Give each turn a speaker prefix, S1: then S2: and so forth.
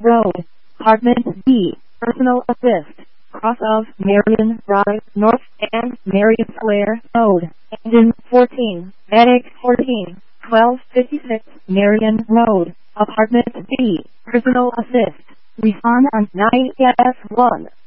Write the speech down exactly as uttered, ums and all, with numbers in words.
S1: Road, Apartment B, Personal Assist, cross of Marion Drive North and Marion Square Road, Engine fourteen, Medic fourteen, twelve fifty-six, Marion Road, Apartment B, Personal Assist. Respond on nine S one.